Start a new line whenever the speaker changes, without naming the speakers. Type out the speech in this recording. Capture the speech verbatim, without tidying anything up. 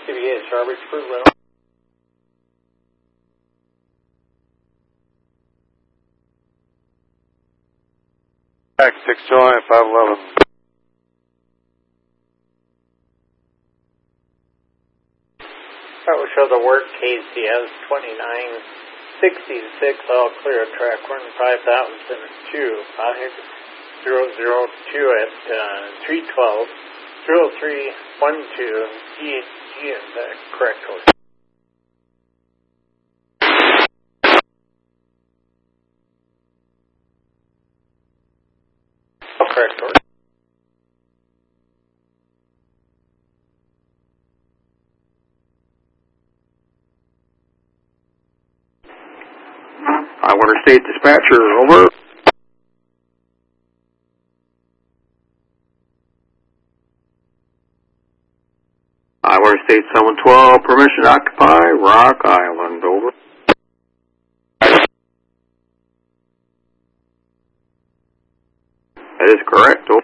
C B A, Sharbertsburg, Little.
Back six July five eleven.
That will show the work K C S twenty-nine sixty-six, all clear, track one five thousand two, five zero zero two at uh, three twelve, zero three one two, G G is the correct order. Correct order.
Highwater State Dispatcher, over. Highwater State seven twelve, permission to occupy Rock Island, over. That is correct, over.